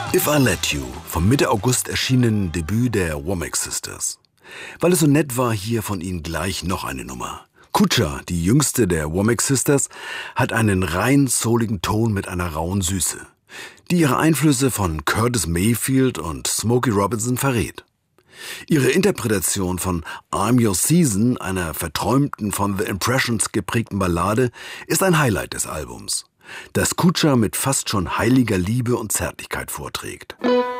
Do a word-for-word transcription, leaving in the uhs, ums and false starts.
If I Let You, vom Mitte August erschienenen Debüt der Womack Sisters. Weil es so nett war, hier von ihnen gleich noch eine Nummer. Kutscher, die jüngste der Womack Sisters, hat einen rein souligen Ton mit einer rauen Süße, die ihre Einflüsse von Curtis Mayfield und Smokey Robinson verrät. Ihre Interpretation von I'm Your Season, einer verträumten, von The Impressions geprägten Ballade, ist ein Highlight des Albums, das Kutscher mit fast schon heiliger Liebe und Zärtlichkeit vorträgt.